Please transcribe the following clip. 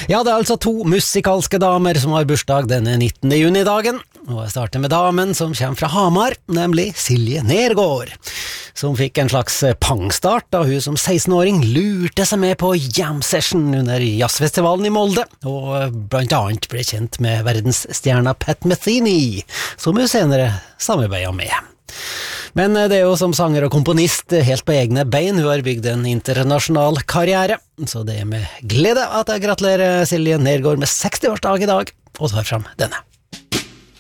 Ja, det er altså to musikalske damer som har bursdag denne 19. juni-dagen, og jeg starter med damen som kommer fra Hamar, nemlig Silje Nergård, som fikk en slags pangstart da hun som 16-åring lurte seg med på jam session under jazzfestivalen i Molde, og blant annet ble kjent med verdensstjerna Pat Metheny, som hun senere samarbeidet med. Men det er jo som sanger og komponist helt på egne bein, hun har bygd en internasjonal karriere, så det er med glede at jeg gratulerer Silje Nergård med 60-årsdag i dag, og tar frem denne.